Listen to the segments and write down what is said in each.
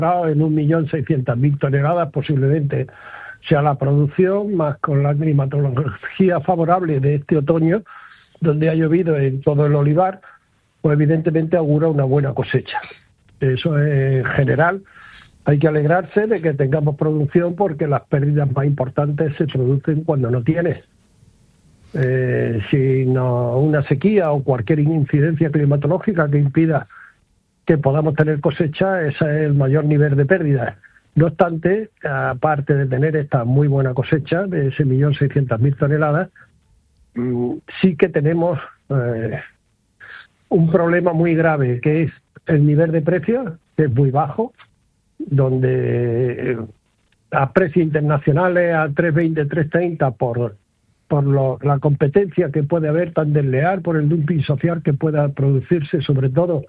en 1.600.000 toneladas posiblemente sea la producción, más con la climatología favorable de este otoño, donde ha llovido en todo el olivar, pues evidentemente augura una buena cosecha. Eso es en general. Hay que alegrarse de que tengamos producción porque las pérdidas más importantes se producen cuando no tienes. Si no, una sequía o cualquier incidencia climatológica que impida que podamos tener cosecha, ese es el mayor nivel de pérdidas. No obstante, aparte de tener esta muy buena cosecha de ese 1.600.000 toneladas, sí que tenemos un problema muy grave, que es el nivel de precios, que es muy bajo, donde a precios internacionales, a 3.20, 3.30 por la competencia que puede haber tan desleal, por el dumping social que pueda producirse, sobre todo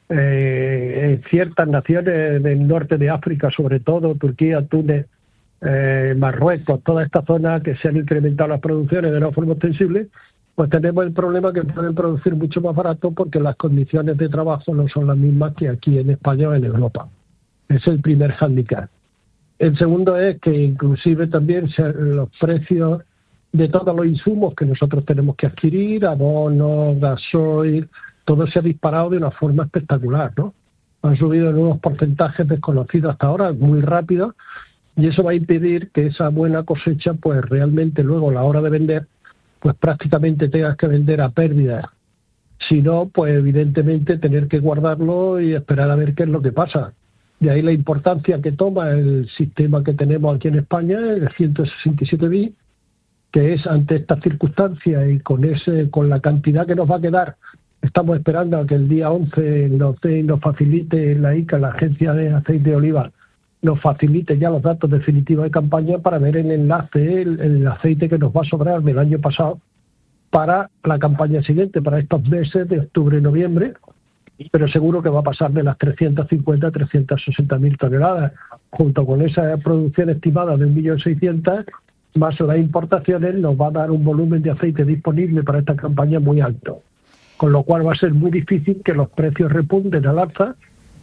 en ciertas naciones del norte de África, sobre todo Turquía, Túnez, Marruecos, toda esta zona que se han incrementado las producciones de una forma ostensible, pues tenemos el problema que pueden producir mucho más barato porque las condiciones de trabajo no son las mismas que aquí en España o en Europa. Es el primer hándicap. El segundo es que inclusive también los precios de todos los insumos que nosotros tenemos que adquirir, abonos, gasoil, todo se ha disparado de una forma espectacular, ¿no? Han subido en unos porcentajes desconocidos hasta ahora, muy rápido, y eso va a impedir que esa buena cosecha, pues realmente luego a la hora de vender, pues prácticamente tengas que vender a pérdida. Si no, pues evidentemente tener que guardarlo y esperar a ver qué es lo que pasa. De ahí la importancia que toma el sistema que tenemos aquí en España, el 167 bis, que es ante estas circunstancias y con la cantidad que nos va a quedar. Estamos esperando a que el día 11 nos facilite la ICA, la Agencia de Aceite de Oliva, nos facilite ya los datos definitivos de campaña para ver el enlace, el aceite que nos va a sobrar del año pasado para la campaña siguiente, para estos meses de octubre y noviembre, pero seguro que va a pasar de las 350 a 360.000 toneladas, junto con esa producción estimada de 1.600.000, más las importaciones, nos va a dar un volumen de aceite disponible para esta campaña muy alto. Con lo cual va a ser muy difícil que los precios repunten al alza,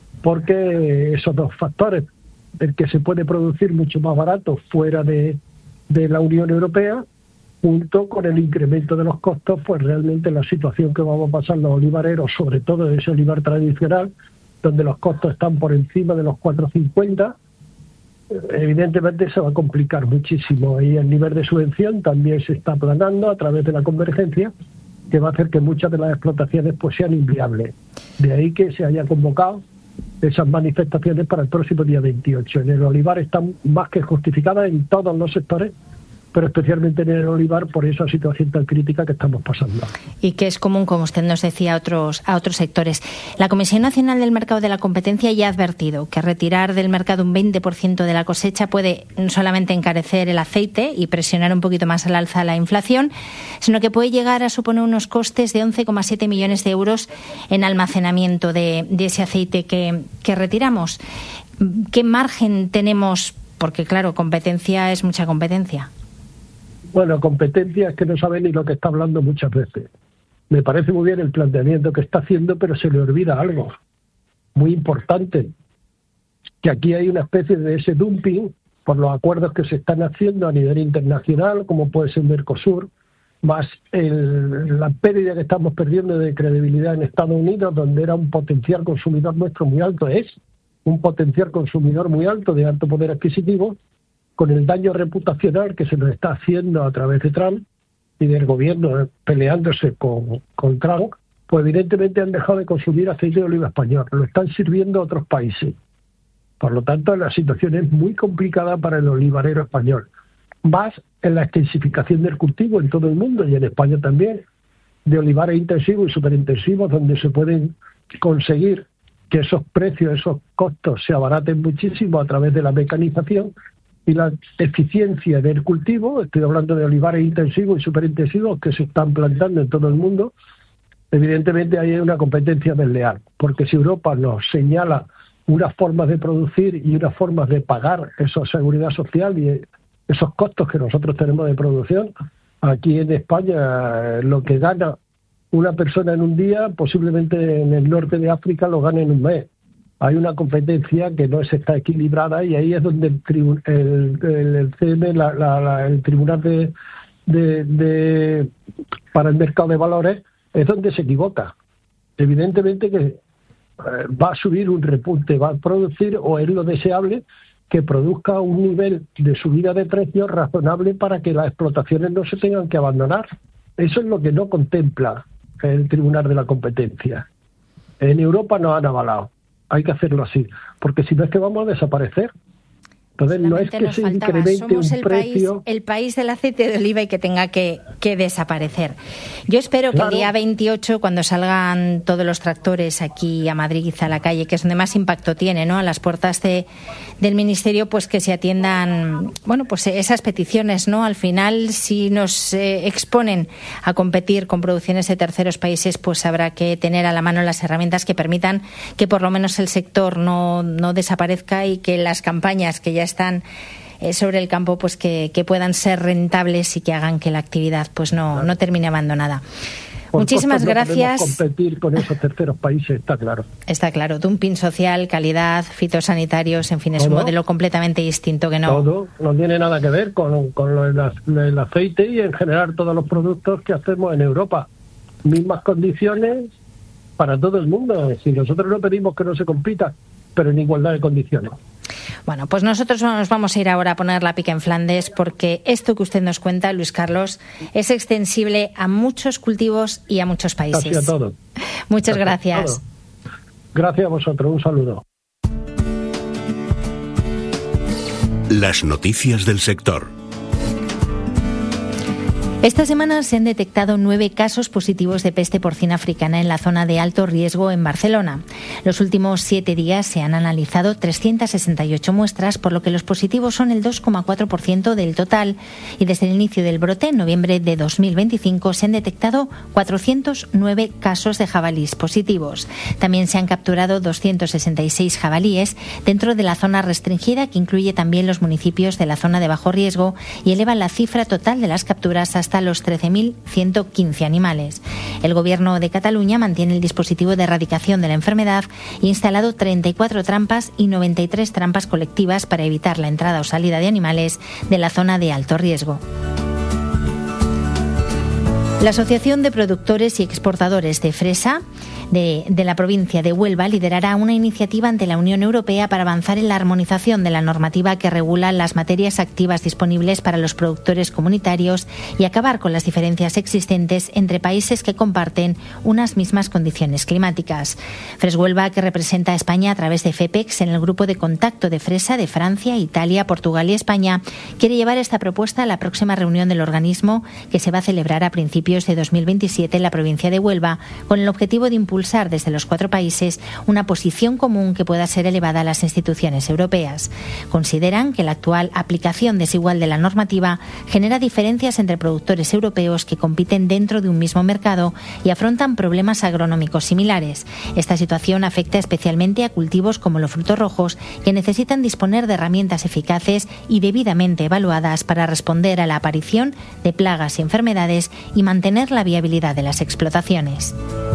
porque esos dos factores, el que se puede producir mucho más barato fuera de la Unión Europea, junto con el incremento de los costos, pues realmente la situación que vamos a pasar los olivareros, sobre todo de ese olivar tradicional, donde los costos están por encima de los 4,50, evidentemente se va a complicar muchísimo. Y el nivel de subvención también se está aplanando a través de la convergencia, que va a hacer que muchas de las explotaciones pues sean inviables. De ahí que se haya convocado esas manifestaciones para el próximo día 28. En el olivar están más que justificadas en todos los sectores, pero especialmente en el olivar por esa situación tan crítica que estamos pasando. Y que es común, como usted nos decía, a otros sectores. La Comisión Nacional del Mercado de la Competencia ya ha advertido que retirar del mercado un 20% de la cosecha puede no solamente encarecer el aceite y presionar un poquito más al alza la inflación, sino que puede llegar a suponer unos costes de 11,7 millones de euros en almacenamiento de ese aceite que retiramos. ¿Qué margen tenemos? Porque, claro, competencia es mucha competencia. Bueno, competencia es que no sabe ni lo que está hablando muchas veces. Me parece muy bien el planteamiento que está haciendo, pero se le olvida algo muy importante, que aquí hay una especie de ese dumping por los acuerdos que se están haciendo a nivel internacional, como puede ser Mercosur, más la pérdida que estamos perdiendo de credibilidad en Estados Unidos, donde era un potencial consumidor nuestro muy alto, es un potencial consumidor muy alto, de alto poder adquisitivo, con el daño reputacional que se nos está haciendo a través de Trump y del gobierno peleándose con Trump, pues evidentemente han dejado de consumir aceite de oliva español, lo están sirviendo a otros países. Por lo tanto, la situación es muy complicada para el olivarero español. Más en la extensificación del cultivo en todo el mundo y en España también, de olivares intensivos y superintensivos, donde se pueden conseguir que esos precios, esos costos se abaraten muchísimo a través de la mecanización y la eficiencia del cultivo. Estoy hablando de olivares intensivos y superintensivos que se están plantando en todo el mundo. Evidentemente hay una competencia desleal, porque si Europa nos señala unas formas de producir y unas formas de pagar esa seguridad social y esos costos que nosotros tenemos de producción, aquí en España lo que gana una persona en un día, posiblemente en el norte de África lo gane en un mes. hay una competencia que no está equilibrada, y ahí es donde el CM, el Tribunal para el Mercado de Valores, es donde se equivoca. Evidentemente que va a subir un repunte, va a producir, o es lo deseable, que produzca un nivel de subida de precios razonable para que las explotaciones no se tengan que abandonar. Eso es lo que no contempla el Tribunal de la Competencia. En Europa nos han avalado. Hay que hacerlo así, porque si no es que vamos a desaparecer. Entonces no es que se incremente un precio. El país del aceite de oliva y que tenga que desaparecer. Yo espero que el día 28, cuando salgan todos los tractores aquí a Madrid, a la calle, que es donde más impacto tiene, ¿no?, a las puertas del Ministerio, pues que se atiendan, bueno, pues esas peticiones, ¿no? Al final, si nos exponen a competir con producciones de terceros países, pues habrá que tener a la mano las herramientas que permitan que por lo menos el sector no desaparezca, y que las campañas que ya están sobre el campo, pues que puedan ser rentables y que hagan que la actividad pues no termine abandonada. Muchísimas gracias. No podemos competir con esos terceros países, está claro. Está claro. Dumping social, calidad, fitosanitarios, en fin, es un modelo completamente distinto que no. Todo no tiene nada que ver con el aceite y en general todos los productos que hacemos en Europa. Mismas condiciones para todo el mundo. Si nosotros no pedimos que no se compita, pero en igualdad de condiciones. Bueno, pues nosotros nos vamos a ir ahora a poner la pica en Flandes, porque esto que usted nos cuenta, Luis Carlos, es extensible a muchos cultivos y a muchos países. Casi a todo. Muchas gracias. Gracias a vosotros. Un saludo. Las noticias del sector. Esta semana se han detectado 9 casos positivos de peste porcina africana en la zona de alto riesgo en Barcelona. Los últimos 7 días se han analizado 368 muestras, por lo que los positivos son el 2,4% del total, y desde el inicio del brote, en noviembre de 2025, se han detectado 409 casos de jabalíes positivos. También se han capturado 266 jabalíes dentro de la zona restringida, que incluye también los municipios de la zona de bajo riesgo, y eleva la cifra total de las capturas hasta los 13.115 animales. El Gobierno de Cataluña mantiene el dispositivo de erradicación de la enfermedad e ha instalado 34 trampas y 93 trampas colectivas para evitar la entrada o salida de animales de la zona de alto riesgo. La Asociación de Productores y Exportadores de Fresa de la provincia de Huelva liderará una iniciativa ante la Unión Europea para avanzar en la armonización de la normativa que regula las materias activas disponibles para los productores comunitarios y acabar con las diferencias existentes entre países que comparten unas mismas condiciones climáticas. Freshuelva, que representa a España a través de FEPEX en el grupo de contacto de fresa de Francia, Italia, Portugal y España, quiere llevar esta propuesta a la próxima reunión del organismo, que se va a celebrar a principios de 2027 en la provincia de Huelva, con el objetivo de impulsar desde los 4 países una posición común que pueda ser elevada a las instituciones europeas. Consideran que la actual aplicación desigual de la normativa genera diferencias entre productores europeos que compiten dentro de un mismo mercado y afrontan problemas agronómicos similares. Esta situación afecta especialmente a cultivos como los frutos rojos, que necesitan disponer de herramientas eficaces y debidamente evaluadas para responder a la aparición de plagas y enfermedades y mantener la viabilidad de las explotaciones.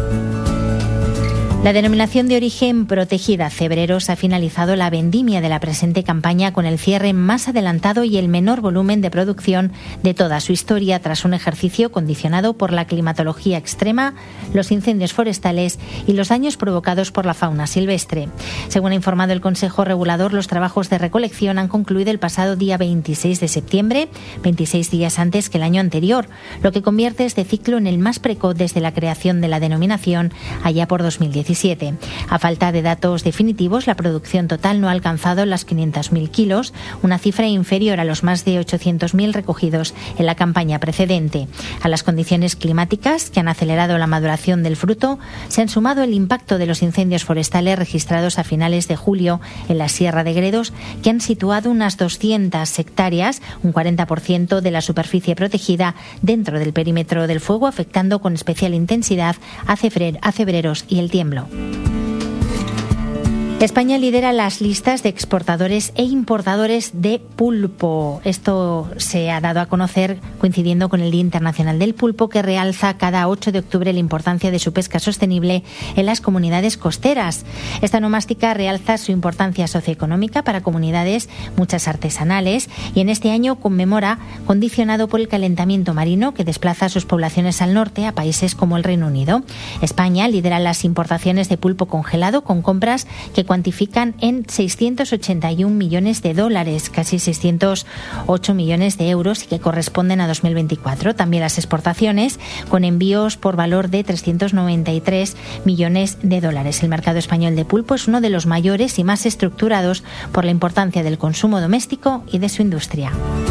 La denominación de origen protegida Cebreros ha finalizado la vendimia de la presente campaña con el cierre más adelantado y el menor volumen de producción de toda su historia, tras un ejercicio condicionado por la climatología extrema, los incendios forestales y los daños provocados por la fauna silvestre. Según ha informado el Consejo Regulador, los trabajos de recolección han concluido el pasado día 26 de septiembre, 26 días antes que el año anterior, lo que convierte este ciclo en el más precoz desde la creación de la denominación allá por 2017. A falta de datos definitivos, la producción total no ha alcanzado las 500.000 kilos, una cifra inferior a los más de 800.000 recogidos en la campaña precedente. A las condiciones climáticas que han acelerado la maduración del fruto, se han sumado el impacto de los incendios forestales registrados a finales de julio en la Sierra de Gredos, que han situado unas 200 hectáreas, un 40% de la superficie protegida, dentro del perímetro del fuego, afectando con especial intensidad a Cebreros y El Tiemblo. España lidera las listas de exportadores e importadores de pulpo. Esto se ha dado a conocer coincidiendo con el Día Internacional del Pulpo, que realza cada 8 de octubre la importancia de su pesca sostenible en las comunidades costeras. Esta onomástica realza su importancia socioeconómica para comunidades, muchas artesanales, y en este año conmemora condicionado por el calentamiento marino que desplaza sus poblaciones al norte a países como el Reino Unido. España lidera las importaciones de pulpo congelado con compras que cuantifican en $681 millones, casi 608 millones de euros, y que corresponden a 2024. También las exportaciones con envíos por valor de $393 millones. El mercado español de pulpo es uno de los mayores y más estructurados por la importancia del consumo doméstico y de su industria.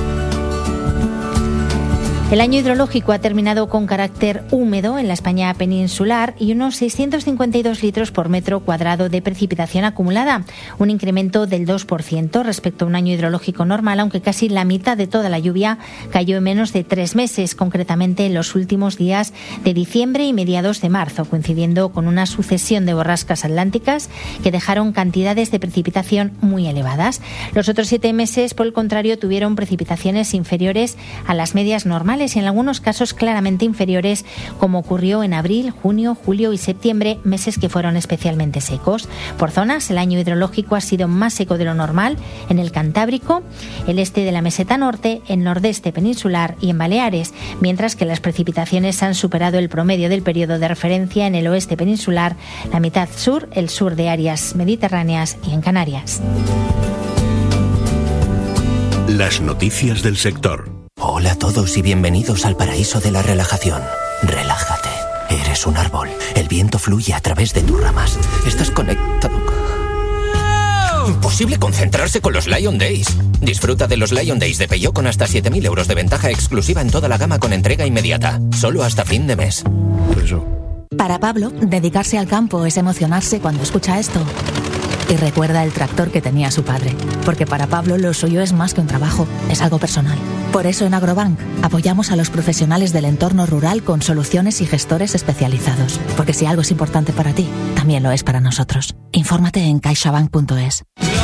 El año hidrológico ha terminado con carácter húmedo en la España peninsular y unos 652 litros por metro cuadrado de precipitación acumulada, un incremento del 2% respecto a un año hidrológico normal, aunque casi la mitad de toda la lluvia cayó en menos de 3 meses, concretamente en los últimos días de diciembre y mediados de marzo, coincidiendo con una sucesión de borrascas atlánticas que dejaron cantidades de precipitación muy elevadas. Los otros 7 meses, por el contrario, tuvieron precipitaciones inferiores a las medias normales y en algunos casos claramente inferiores, como ocurrió en abril, junio, julio y septiembre, meses que fueron especialmente secos. Por zonas, el año hidrológico ha sido más seco de lo normal en el Cantábrico, el este de la meseta norte, el nordeste peninsular y en Baleares, mientras que las precipitaciones han superado el promedio del periodo de referencia en el oeste peninsular, la mitad sur, el sur de áreas mediterráneas y en Canarias. Las noticias del sector. Hola a todos y bienvenidos al paraíso de la relajación. Relájate. Eres un árbol. El viento fluye a través de tus ramas. Estás conectado. Imposible concentrarse con los Lion Days. Disfruta de los Lion Days de Peugeot con hasta 7.000 euros de ventaja exclusiva en toda la gama con entrega inmediata. Solo hasta fin de mes. Para Pablo, dedicarse al campo es emocionarse cuando escucha esto. Y recuerda el tractor que tenía su padre. Porque para Pablo lo suyo es más que un trabajo, es algo personal. Por eso en Agrobank apoyamos a los profesionales del entorno rural con soluciones y gestores especializados. Porque si algo es importante para ti, también lo es para nosotros. Infórmate en caixabank.es.